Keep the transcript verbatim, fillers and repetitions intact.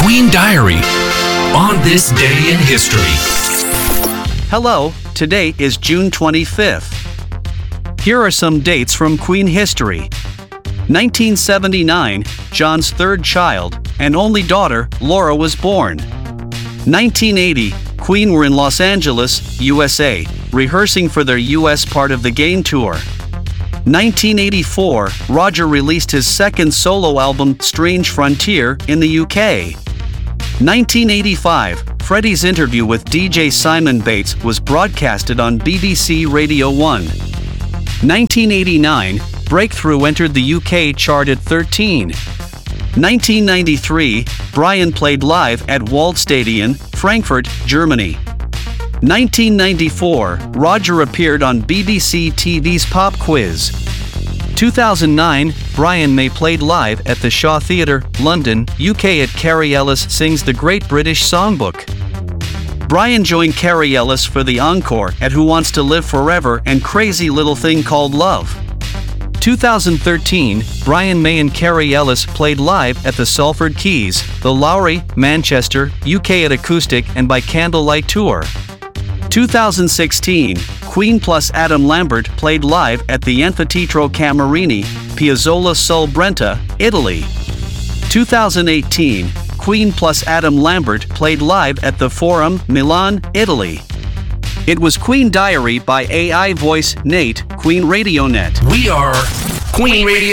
Queen Diary on this day in history. Hello, today is June twenty-fifth. Here are some dates from Queen history. nineteen seventy-nine, John's third child and only daughter, Laura, was born. nineteen eighty, Queen were in Los Angeles, U S A, rehearsing for their U S part of the Gain Tour. nineteen eighty-four, Roger released his second solo album, Strange Frontier, in the U K. nineteen eighty-five, Freddie's interview with D J Simon Bates was broadcasted on B B C Radio one. nineteen eighty-nine, Breakthrough entered the U K chart at thirteen. nineteen ninety-three, Brian played live at Waldstadion, Frankfurt, Germany. nineteen ninety-four, Roger appeared on B B C T V's Pop Quiz. two thousand nine, Brian May played live at the Shaw Theatre, London, U K at Carrie Ellis Sings the Great British Songbook. Brian joined Carrie Ellis for the encore at Who Wants to Live Forever and Crazy Little Thing Called Love. two thousand thirteen, Brian May and Carrie Ellis played live at the Salford Keys, the Lowry, Manchester, U K at Acoustic and by Candlelight Tour. two thousand sixteen, Queen plus Adam Lambert played live at the Anfiteatro Camerini, Piazzolla sul Brenta, Italy. two thousand eighteen, Queen plus Adam Lambert played live at the Forum, Milan, Italy. It was Queen Diary by A I voice Nate, Queen Radio Net. We are Queen Radio.